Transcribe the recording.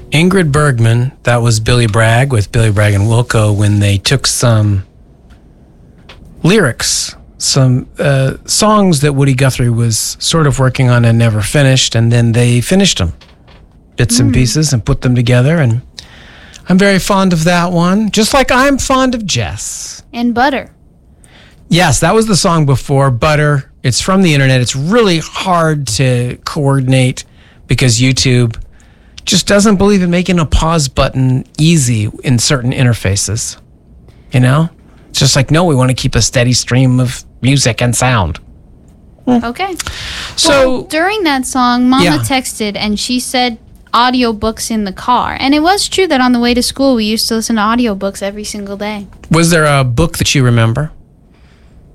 Ingrid Bergman, that was Billy Bragg with Billy Bragg and Wilco when they took some lyrics, some songs that Woody Guthrie was sort of working on and never finished, and then they finished them, bits and pieces, and put them together. And I'm very fond of that one, just like I'm fond of Jess. And Butter. Yes, that was the song before, Butter. It's from the internet. It's really hard to coordinate because YouTube just doesn't believe in making a pause button easy in certain interfaces. You know? It's just like, no, we want to keep a steady stream of music and sound. Okay. So well, during that song, Mama texted and she said audiobooks in the car. And it was true that on the way to school, we used to listen to audiobooks every single day. Was there a book that you remember?